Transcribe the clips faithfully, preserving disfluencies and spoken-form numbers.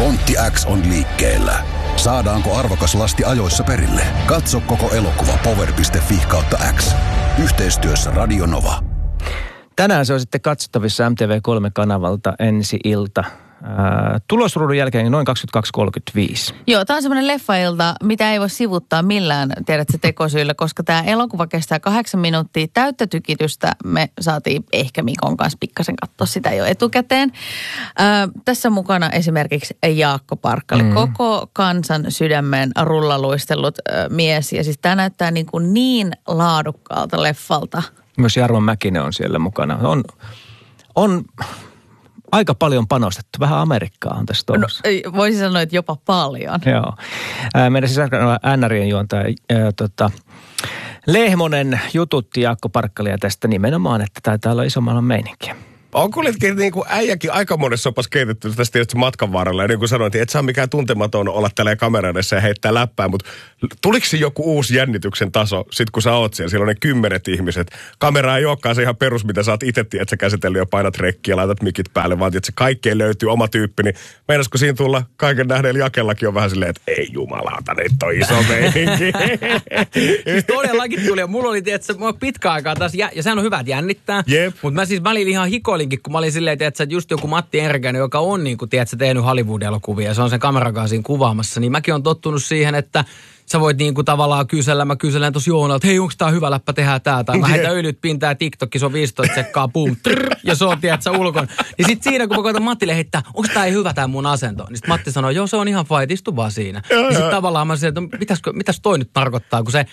Kontti X on liikkeellä. Saadaanko arvokas lasti ajoissa perille? Katso koko elokuva power piste fi kautta X. Yhteistyössä Radio Nova. Tänään se on sitten katsottavissa M T V kolme kanavalta ensi ilta. Ää, tulosruudun jälkeen noin kaksikymmentäkaksi kolmekymmentäviisi. Joo, tämä on semmoinen leffailta, mitä ei voi sivuttaa millään, tiedätkö, tekosyillä, koska tämä elokuva kestää kahdeksan minuuttia täyttä tykitystä. Me saatiin ehkä Mikon kanssa pikkasen katsoa sitä jo etukäteen. Ää, tässä on mukana esimerkiksi Jaakko Parkkali, mm. koko kansan sydämen rullaluistellut ää, mies. Ja siis tämä näyttää niin, kuin niin laadukkaalta leffalta. Myös Jarmo Mäkinen on siellä mukana. On... on aika paljon panostettu. Vähän Amerikkaa on tässä tuossa. No, voisin sanoa, että jopa paljon. Joo. Meidän sisällä N R I:n juontaja ää, tota, Lehmonen jututti Jaakko Parkkalia tästä nimenomaan, että taitaa olla isomman meininkiä. On kuitenkin niin kuin äijäkin aika monessa sopas keitetty tästä tietysti matkan varrella. Ja niin kuin sanoin, että et saa mikään tuntematon olla tälleen kameran edessä ja heittää läppää. Mutta tuliko se joku uusi jännityksen taso, sit kun sä oot siellä? Siellä on ne kymmenet ihmiset. Kamera ei olekaan se ihan perus, mitä sä oot itse, että sä käsitellyt ja painat rekkiä ja laitat mikit päälle. Vaan että se kaikkeen löytyy oma tyyppi. Niin meinasko siinä tulla kaiken nähden Jakellakin on vähän silleen, että ei jumalauta, nyt on iso meininki. Siis todellakin tuli. Ja mulla oli tietysti pitkä aikaa taas, ja sehän on hyvä, että jännittää. Jep. Mutta mä siis välillä ihan hikoilin, kun mä olin silleen, että just joku Matti Erkäinen, joka on niin kuin, tiedätkö, tehnyt Hollywood-elokuvia ja se on sen kamerakaan siinä kuvaamassa, niin mäkin on tottunut siihen, että sä voit niin kuin tavallaan kysellä, mä kyselen tossa Joonalta, että hei, onko tää hyvä läppä, tehdään tää, tai mä heitän öljyt pintaan ja TikTokki, se on viisitoista sekkaa, boom, trrr, ja se on, tiedätkö, ulkon. Niin sit siinä, kun mä koitan Mattille heittää, onko tää ei hyvä tää mun asento, niin sit Matti sanoo, joo, se on ihan fine, istu vaan siinä. Ja sit tavallaan mä sanoin, että mitäskö, mitäs toi nyt tarkoittaa, kun se...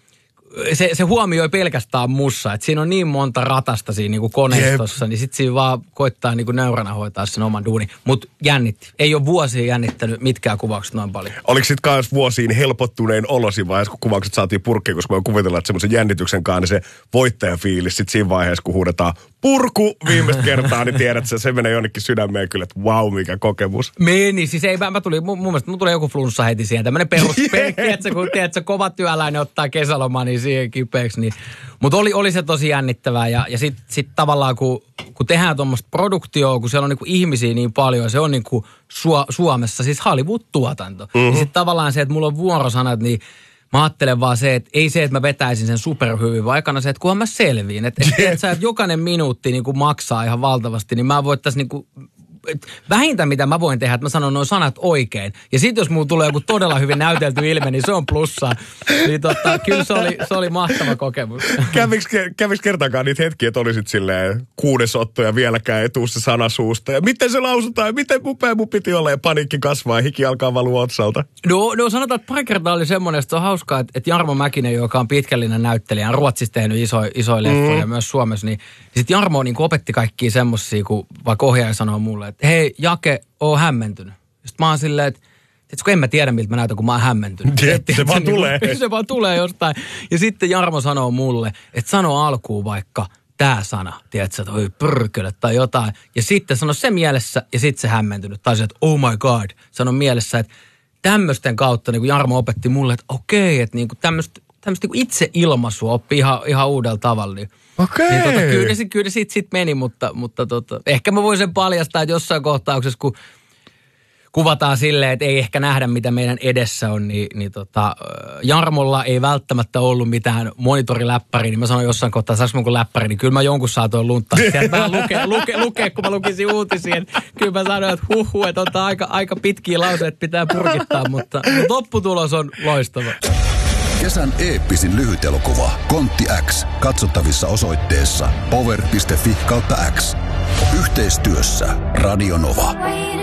Se, se huomioi pelkästään mussa, että siinä on niin monta ratasta siinä niin kuin koneistossa, Jep. niin sitten siinä vaan koittaa niin kuin nöyränä hoitaa sen oman duunin. Mutta jännitti. Ei ole vuosia jännittänyt mitkään kuvaukset noin paljon. Oliko sitten myös vuosiin helpottuneen olosi vaiheessa, kun kuvaukset saatiin purkkiin, koska mä kuvitellaan, että semmoisen jännityksen kanssa niin se voittajafiilis sitten siinä vaiheessa, kun huudetaan purku viimeistä kertaa, niin tiedät, että se menee jonnekin sydämeen kyllä, että vau, mikä kokemus. Meni, siis ei, mä tulin, mun, mun mielestä mun tuli joku flunssa heti siihen. Tämmöinen perus, tiedätkö, kun tiedätkö, kova työläinen ottaa kesälomaa, niin siihen kipeäksi. Niin. Mutta oli, oli se tosi jännittävää ja, ja sitten sit tavallaan, kun, kun tehdään tuommoista produktioa, kun siellä on niinku ihmisiä niin paljon, se on niinku Su- Suomessa, siis Hollywood-tuotanto. Mm-hmm. Ja sitten tavallaan se, että mulla on vuorosanat, niin mä ajattelen vaan se, että ei se, että mä vetäisin sen superhyvin, vaan aikana se, että kunhan mä selviin. Että et, et, et jokainen minuutti niin kuin maksaa ihan valtavasti, niin mä voitais niin kuin, vähintä mitä mä voin tehdä, että mä sanon nuo sanat oikein. Ja sitten jos mulla tulee joku todella hyvin näytelty ilme, niin se on plussaa. Niin tota, kyllä se oli, se oli mahtava kokemus. Käviks, käviks kertaakaan niitä hetkiä, että olisit silleen kuudesotto ja vieläkään ei tuu se sana suusta. Ja miten se lausutaan ja miten upea mun piti olla ja paniikki kasvaa ja hiki alkaa valua otsalta? No, no sanotaan, että pari kertaa oli semmoinen, että se on hauskaa, että, että Jarmo Mäkinen, joka on pitkällinen näyttelijä, on Ruotsissa tehnyt isoja iso leffoja mm. myös Suomessa, niin sitten Jarmo niin opetti kaikkia semmosia, kun vaikka ohjaaja sanoo mulle, että hei Jake, oo hämmentynyt. Sitten mä oon silleen, että kun en mä tiedä, miltä mä näytän, kun mä oon hämmentynyt. Jep, se, se vaan niin, tulee. Se vaan tulee jostain. Ja sitten Jarmo sanoo mulle, että sano alkuun vaikka tää sana, tiedätkö, että oi pyrkölä tai jotain. Ja sitten sano se mielessä ja sitten se hämmentynyt. Tai se, että oh my god, sano mielessä, että tämmöisten kautta niin kuin Jarmo opetti mulle, että okei, että niin kuin tämmöistä tämmöistä niin itse ilmaisua oppii ihan, ihan uudella tavalla. Niin, okei. Niin tota, kyllä, kyllä siitä sit meni, mutta, mutta tota, ehkä mä voin sen paljastaa, että jossain kohtauksessa, kun kuvataan silleen, että ei ehkä nähdä, mitä meidän edessä on, niin, niin tota, Jarmolla ei välttämättä ollut mitään monitoriläppäriä, niin mä sanoin jossain kohtaa, saanko mun läppäri, niin kyllä mä jonkun saatoin lunttaa. Sieltä mä lukea, luke, luke, kun mä lukisin uutisia, että kyllä mä sanoin, että huh, huh että on aika, aika pitkiä lauseita, pitää purkittaa, mutta, mutta lopputulos on loistava. Kesän eeppisin lyhytelokuva Kontti X. Katsottavissa osoitteessa power piste fi kautta X. Yhteistyössä Radio Nova.